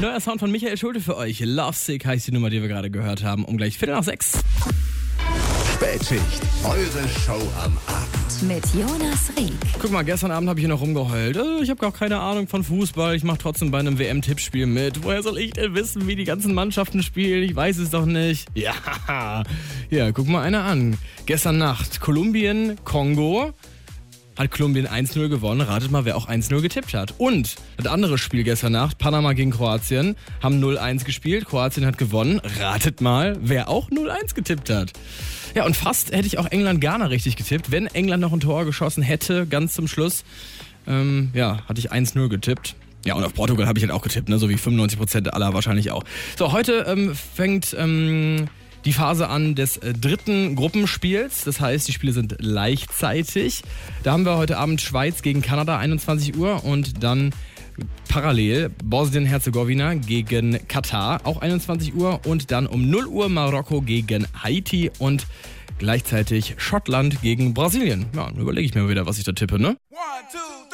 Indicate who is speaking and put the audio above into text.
Speaker 1: neuer Sound von Michael Schulte für euch. Lovesick heißt die Nummer, die wir gerade gehört haben. Um gleich 5:45.
Speaker 2: Spätschicht, eure Show am Abend.
Speaker 3: Mit Jonas Rieck.
Speaker 1: Guck mal, gestern Abend habe ich hier noch rumgeheult. Ich habe gar keine Ahnung von Fußball. Ich mache trotzdem bei einem WM-Tippspiel mit. Woher soll ich denn wissen, wie die ganzen Mannschaften spielen? Ich weiß es doch nicht. Ja, guck mal einer an. Gestern Nacht Kolumbien, Kongo. Hat Kolumbien 1-0 gewonnen. Ratet mal, wer auch 1-0 getippt hat. Und das andere Spiel gestern Nacht, Panama gegen Kroatien, haben 0-1 gespielt. Kroatien hat gewonnen. Ratet mal, wer auch 0-1 getippt hat. Ja, und fast hätte ich auch England-Ghana richtig getippt, wenn England noch ein Tor geschossen hätte, ganz zum Schluss. Hatte ich 1-0 getippt. Ja, und auf Portugal habe ich halt auch getippt, ne? So wie 95% aller wahrscheinlich auch. So, heute fängt die Phase an des dritten Gruppenspiels. Das heißt, die Spiele sind gleichzeitig. Da haben wir heute Abend Schweiz gegen Kanada, 21 Uhr. Und dann parallel Bosnien-Herzegowina gegen Katar, auch 21 Uhr. Und dann um 0 Uhr Marokko gegen Haiti und gleichzeitig Schottland gegen Brasilien. Ja, dann überlege ich mir wieder, was ich da tippe, ne?
Speaker 4: 1, 2, 3.